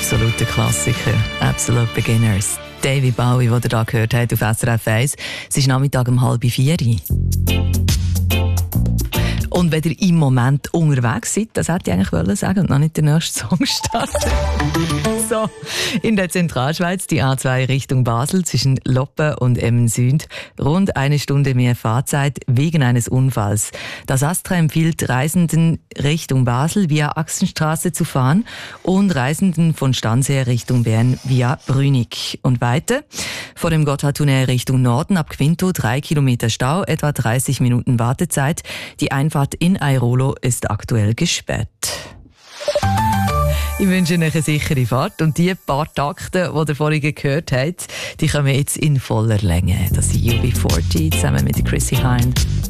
absoluter Klassiker. Absolute Beginners. David Bowie, den ihr da gehört habt auf SRF 1. Es ist Nachmittag um 3:30. Und wenn ihr im Moment unterwegs seid, das hätte ich eigentlich sagen und noch nicht den nächsten Song starten. So, in der Zentralschweiz die A2 Richtung Basel zwischen Loppen und Emmen-Süd. Rund eine Stunde mehr Fahrzeit wegen eines Unfalls. Das ASTRA empfiehlt Reisenden Richtung Basel via Axenstraße zu fahren und Reisenden von Stans her Richtung Bern via Brünig. Und weiter vor dem Gotthardtunnel Richtung Norden ab Quinto 3 Kilometer Stau, etwa 30 Minuten Wartezeit. Die Einfahrt in Airolo ist aktuell gesperrt. Ich wünsche euch eine sichere Fahrt und die paar Takte, die ihr vorhin gehört habt, die kommen jetzt in voller Länge. Das ist UB40 zusammen mit Chrissy Hynde.